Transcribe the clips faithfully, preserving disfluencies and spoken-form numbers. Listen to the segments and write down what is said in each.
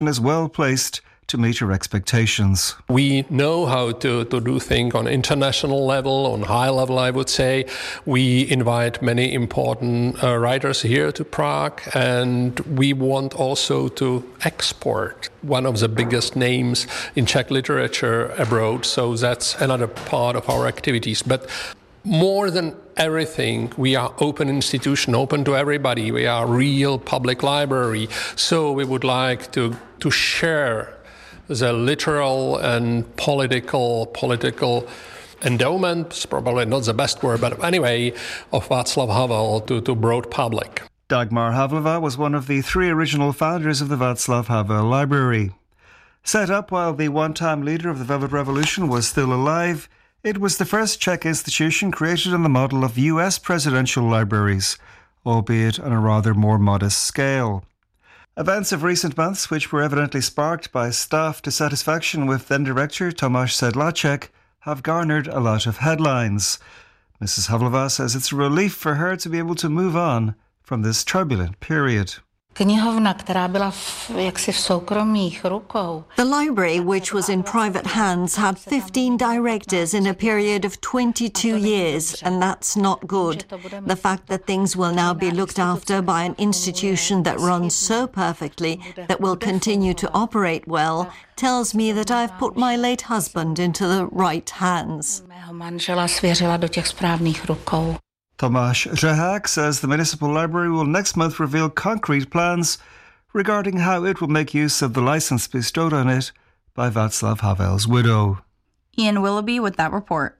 is well placed to meet her expectations. We know how to, to do things on international level, on high level, I would say. We invite many important uh, writers here to Prague, and we want also to export one of the biggest names in Czech literature abroad. So that's another part of our activities. But more than everything, we are open institution, open to everybody. We are a real public library. So we would like to, to share the literal and political political endowment, probably not the best word, but anyway, of Václav Havel to, to broad public. Dagmar Havlova was one of the three original founders of the Václav Havel Library. Set up while the one-time leader of the Velvet Revolution was still alive, it was the first Czech institution created on the model of U S presidential libraries, albeit on a rather more modest scale. Events of recent months, which were evidently sparked by staff dissatisfaction with then-director Tomáš Sedláček, have garnered a lot of headlines. Missus Havlova says it's a relief for her to be able to move on from this turbulent period. The library, which was in private hands, had fifteen directors in a period of twenty-two years, and that's not good. The fact that things will now be looked after by an institution that runs so perfectly, that will continue to operate well, tells me that I've put my late husband into the right hands. Tomáš Řehák says the Municipal Library will next month reveal concrete plans regarding how it will make use of the licence bestowed on it by Václav Havel's widow. Ian Willoughby with that report.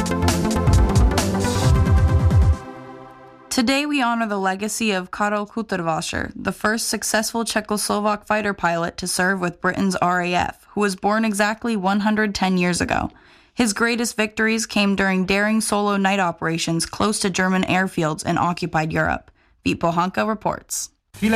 Today we honor the legacy of Karel Kutlvacher, the first successful Czechoslovak fighter pilot to serve with Britain's R A F, who was born exactly one hundred ten years ago. His greatest victories came during daring solo night operations close to German airfields in occupied Europe. Vít Bohanka reports.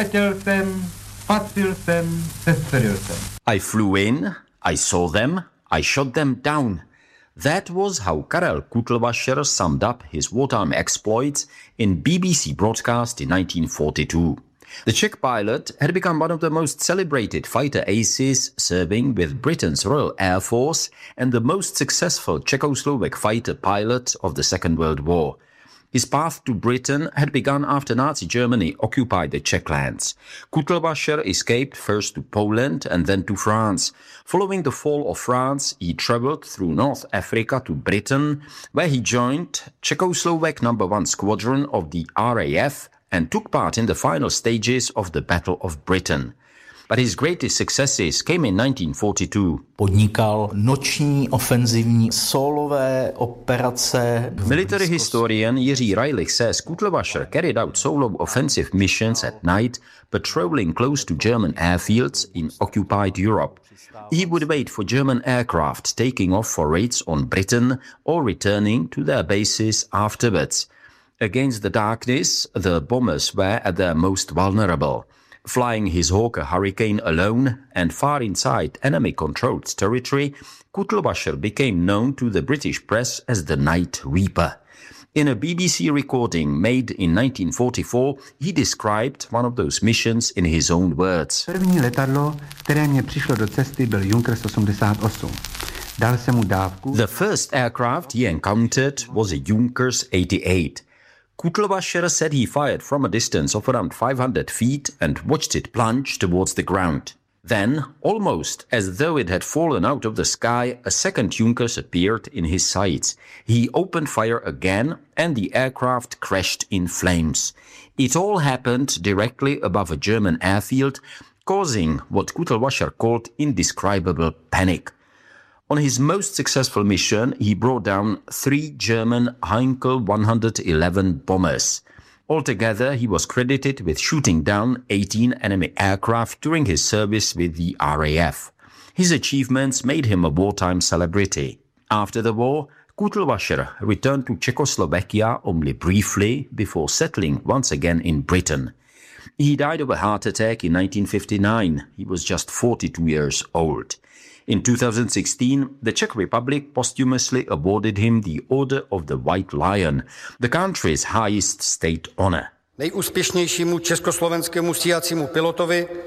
I flew in, I saw them, I shot them down. That was how Karel Kutlvacher summed up his wartime exploits in B B C broadcast in nineteen forty-two. The Czech pilot had become one of the most celebrated fighter aces, serving with Britain's Royal Air Force and the most successful Czechoslovak fighter pilot of the Second World War. His path to Britain had begun after Nazi Germany occupied the Czech lands. Kutlvacher escaped first to Poland and then to France. Following the fall of France, he travelled through North Africa to Britain, where he joined Czechoslovak number one Squadron of the R A F and took part in the final stages of the Battle of Britain. But his greatest successes came in nineteen forty-two. Podnikal noční ofenzivní solové operace. Military historian Jiří Reilich says Kutlvacher carried out solo offensive missions at night, patrolling close to German airfields in occupied Europe. He would wait for German aircraft taking off for raids on Britain or returning to their bases afterwards. Against the darkness, the bombers were at their most vulnerable. Flying his Hawker Hurricane alone and far inside enemy-controlled territory, Kutlvacher became known to the British press as the Night Reaper. In a B B C recording made in nineteen forty-four, he described one of those missions in his own words. První letadlo, které mě přišlo do cesty, byl Junkers osmdesát osm. Dal jsem mu dávku. The first aircraft he encountered was a Junkers eighty-eight. Kutlvacher said he fired from a distance of around five hundred feet and watched it plunge towards the ground. Then, almost as though it had fallen out of the sky, a second Junkers appeared in his sights. He opened fire again and the aircraft crashed in flames. It all happened directly above a German airfield, causing what Kutlvacher called indescribable panic. On his most successful mission, he brought down three German Heinkel one eleven bombers. Altogether, he was credited with shooting down eighteen enemy aircraft during his service with the R A F. His achievements made him a wartime celebrity. After the war, Kutlvacher returned to Czechoslovakia only briefly before settling once again in Britain. He died of a heart attack in nineteen fifty-nine. He was just forty-two years old. In two thousand sixteen, the Czech Republic posthumously awarded him the Order of the White Lion, the country's highest state honor. Nejúspěšnějšímu československému stíhacímu pilotovi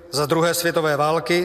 za druhé světové války